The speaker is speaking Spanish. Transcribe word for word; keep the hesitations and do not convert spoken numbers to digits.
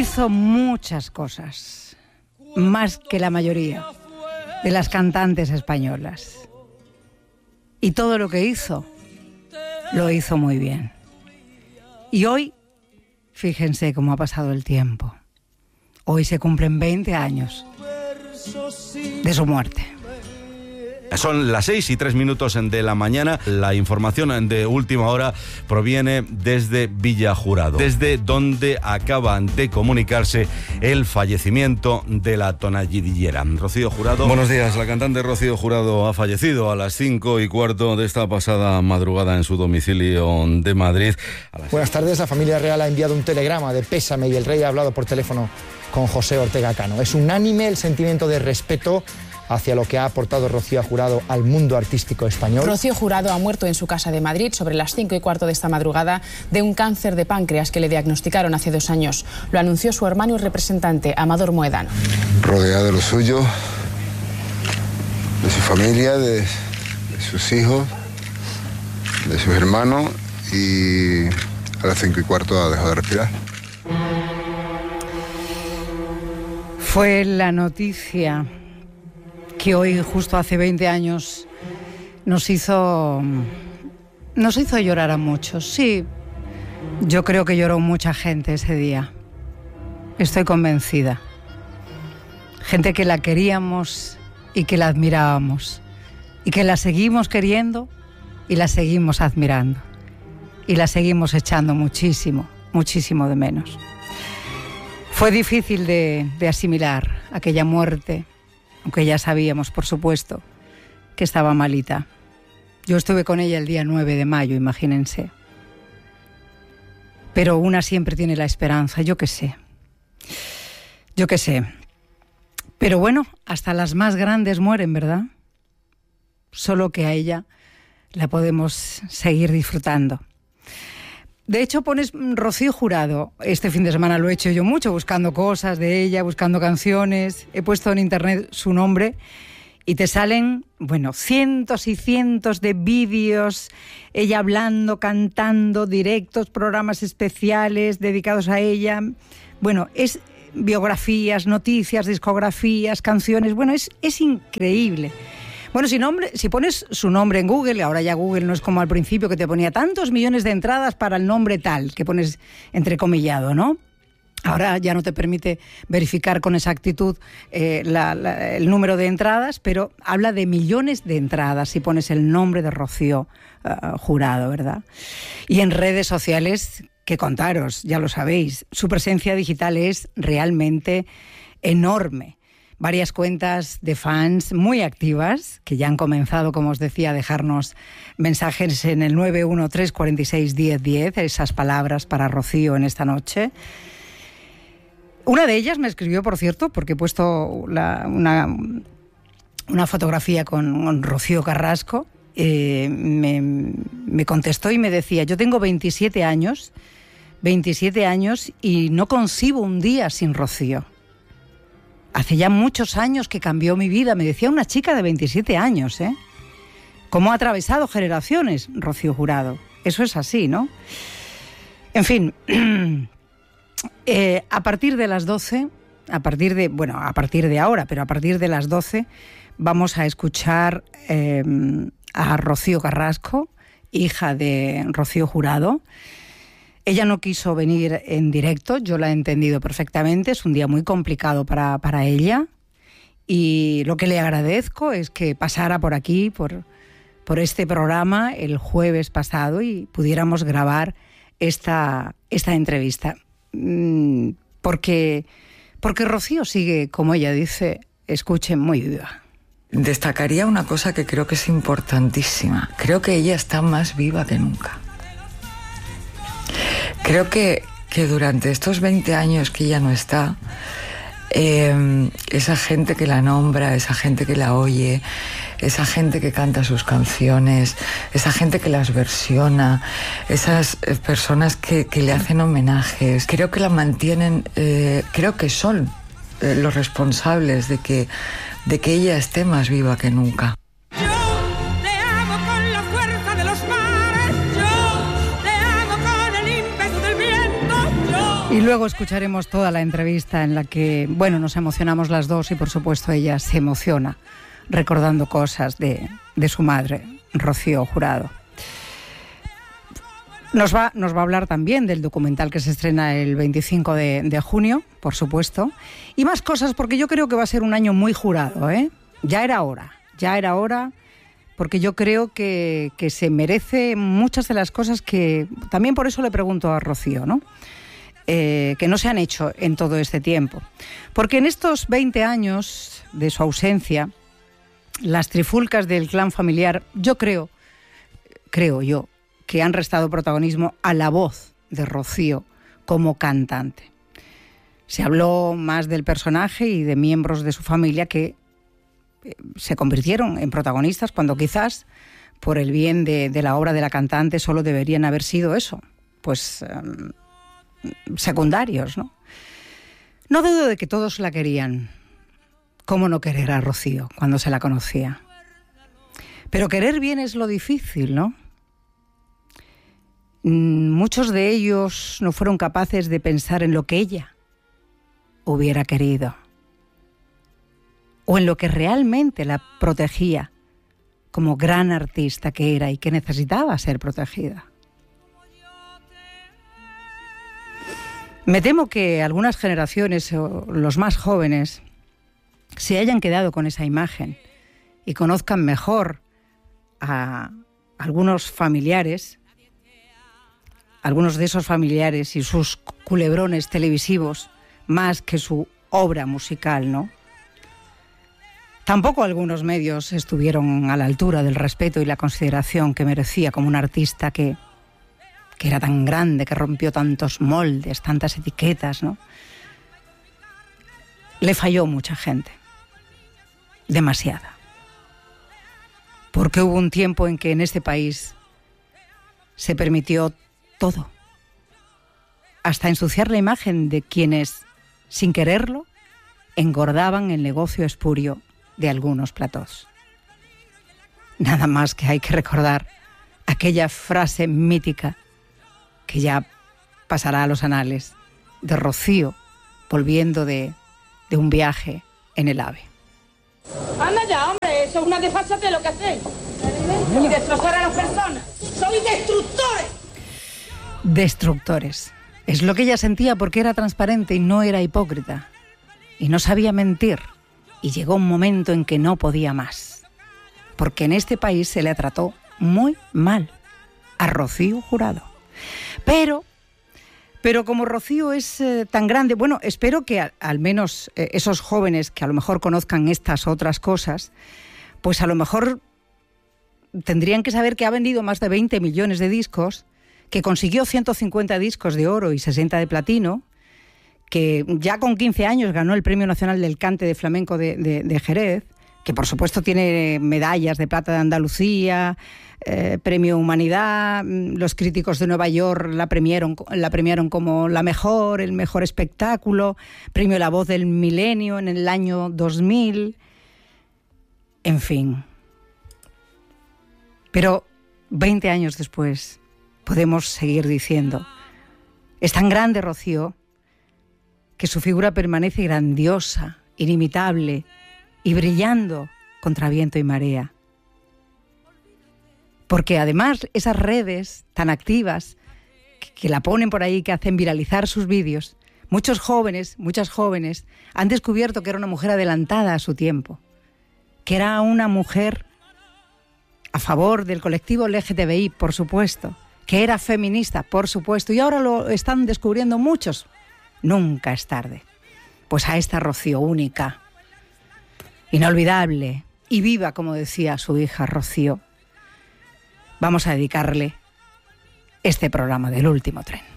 Hizo muchas cosas, más que la mayoría de las cantantes españolas. Y todo lo que hizo, lo hizo muy bien. Y hoy, fíjense cómo ha pasado el tiempo. Hoy se cumplen veinte años de su muerte. Son las seis y tres minutos de la mañana. La información de última hora proviene desde Villajurado, desde donde acaban de comunicarse el fallecimiento de la tonallidillera. Rocío Jurado. Buenos días. La cantante Rocío Jurado ha fallecido a las cinco y cuarto de esta pasada madrugada en su domicilio de Madrid. Las... Buenas tardes. La familia real ha enviado un telegrama de pésame y el rey ha hablado por teléfono con José Ortega Cano. Es unánime el sentimiento de respeto hacia lo que ha aportado Rocío Jurado al mundo artístico español. Rocío Jurado ha muerto en su casa de Madrid sobre las cinco y cuarto de esta madrugada de un cáncer de páncreas que le diagnosticaron hace dos años. Lo anunció su hermano y representante, Amador Moedano. Rodeada de lo suyo, de su familia, de, de sus hijos, de sus hermanos, y a las cinco y cuarto ha dejado de respirar. Fue la noticia que hoy, justo hace veinte años, nos hizo, nos hizo llorar a muchos. Sí, yo creo que lloró mucha gente ese día. Estoy convencida. Gente que la queríamos y que la admirábamos. Y que la seguimos queriendo y la seguimos admirando. Y la seguimos echando muchísimo, muchísimo de menos. Fue difícil de, de asimilar aquella muerte, aunque ya sabíamos, por supuesto, que estaba malita. Yo estuve con ella el día nueve de mayo, imagínense. Pero una siempre tiene la esperanza, yo qué sé. Yo qué sé. Pero bueno, hasta las más grandes mueren, ¿verdad? Solo que a ella la podemos seguir disfrutando. De hecho, pones Rocío Jurado. Este fin de semana lo he hecho yo mucho, buscando cosas de ella, buscando canciones. He puesto en internet su nombre y te salen, bueno, cientos y cientos de vídeos, ella hablando, cantando, directos, programas especiales dedicados a ella. Bueno, es biografías, noticias, discografías, canciones. Bueno, es, es increíble. Bueno, si, nombre, si pones su nombre en Google, ahora ya Google no es como al principio que te ponía tantos millones de entradas para el nombre tal, que pones entrecomillado, ¿no? Ahora ya no te permite verificar con exactitud eh, la, la, el número de entradas, pero habla de millones de entradas si pones el nombre de Rocío uh, Jurado, ¿verdad? Y en redes sociales, qué contaros, ya lo sabéis, su presencia digital es realmente enorme. Varias cuentas de fans muy activas que ya han comenzado, como os decía, a dejarnos mensajes en el nueve uno tres, cuatro seis, diez diez, esas palabras para Rocío en esta noche. Una de ellas me escribió, por cierto, porque he puesto la, una, una fotografía con, con Rocío Carrasco, eh, me, me contestó y me decía, yo tengo veintisiete años, veintisiete años y no concibo un día sin Rocío. Hace ya muchos años que cambió mi vida, me decía una chica de veintisiete años, ¿eh? ¿Cómo ha atravesado generaciones, Rocío Jurado? Eso es así, ¿no? En fin, eh, a partir de las doce, a partir de, bueno, a partir de ahora, pero a partir de las doce, vamos a escuchar eh, a Rocío Carrasco, hija de Rocío Jurado. Ella no quiso venir en directo, yo la he entendido perfectamente, es un día muy complicado para, para ella y lo que le agradezco es que pasara por aquí, por, por este programa el jueves pasado y pudiéramos grabar esta, esta entrevista. Porque, porque Rocío sigue, como ella dice, escuchen, muy viva. Destacaría una cosa que creo que es importantísima. Creo que ella está más viva que nunca. Creo que, que durante estos veinte años que ella no está, eh, esa gente que la nombra, esa gente que la oye, esa gente que canta sus canciones, esa gente que las versiona, esas personas que, que le hacen homenajes, creo que la mantienen, eh, creo que son eh, los responsables de que, de que ella esté más viva que nunca. Y luego escucharemos toda la entrevista en la que, bueno, nos emocionamos las dos y por supuesto ella se emociona recordando cosas de, de su madre, Rocío Jurado. Nos va, nos va a hablar también del documental que se estrena el veinticinco de, de junio, por supuesto, y más cosas porque yo creo que va a ser un año muy Jurado, ¿eh? Ya era hora, ya era hora, porque yo creo que, que se merece muchas de las cosas que... También por eso le pregunto a Rocío, ¿no? Eh, que no se han hecho en todo este tiempo. Porque en estos veinte años de su ausencia, las trifulcas del clan familiar, yo creo, creo yo, que han restado protagonismo a la voz de Rocío como cantante. Se habló más del personaje y de miembros de su familia que se convirtieron en protagonistas cuando quizás, por el bien de, de la obra de la cantante, solo deberían haber sido eso, pues um, secundarios, ¿no? No dudo de que todos la querían. ¿Cómo no querer a Rocío cuando se la conocía? Pero querer bien es lo difícil, ¿no? Muchos de ellos no fueron capaces de pensar en lo que ella hubiera querido o en lo que realmente la protegía como gran artista que era y que necesitaba ser protegida. Me temo que algunas generaciones o los más jóvenes se hayan quedado con esa imagen y conozcan mejor a algunos familiares, algunos de esos familiares y sus culebrones televisivos, más que su obra musical, ¿no? Tampoco algunos medios estuvieron a la altura del respeto y la consideración que merecía como un artista que, que era tan grande, que rompió tantos moldes, tantas etiquetas, ¿no? Le falló mucha gente, demasiada. Porque hubo un tiempo en que en este país se permitió todo, hasta ensuciar la imagen de quienes, sin quererlo, engordaban el negocio espurio de algunos platós. Nada más que hay que recordar aquella frase mítica que ya pasará a los anales de Rocío volviendo de, de un viaje en el AVE. Anda ya, hombre, eso es una desfachatez lo que hacéis. Y destrozar a las personas. ¡Sois destructores! Destructores. Es lo que ella sentía porque era transparente y no era hipócrita. Y no sabía mentir. Y llegó un momento en que no podía más. Porque en este país se le trató muy mal a Rocío Jurado. Pero, pero como Rocío es eh, tan grande, bueno, espero que a, al menos eh, esos jóvenes que a lo mejor conozcan estas otras cosas, pues a lo mejor tendrían que saber que ha vendido más de veinte millones de discos, que consiguió ciento cincuenta discos de oro y sesenta de platino, que ya con quince años ganó el Premio Nacional del Cante de Flamenco de, de, de Jerez, que por supuesto tiene medallas de plata de Andalucía, eh, Premio Humanidad, los críticos de Nueva York la premiaron, la premiaron como la mejor, el mejor espectáculo, Premio La Voz del Milenio en el año dos mil, en fin. Pero veinte años después podemos seguir diciendo, es tan grande Rocío que su figura permanece grandiosa, inimitable y brillando contra viento y marea. Porque además esas redes tan activas que, que la ponen por ahí, que hacen viralizar sus vídeos, muchos jóvenes, muchas jóvenes han descubierto que era una mujer adelantada a su tiempo, que era una mujer a favor del colectivo L G T B I, por supuesto, que era feminista, por supuesto, y ahora lo están descubriendo muchos. Nunca es tarde. Pues a esta Rocío única, inolvidable y viva, como decía su hija Rocío, vamos a dedicarle este programa del último tren.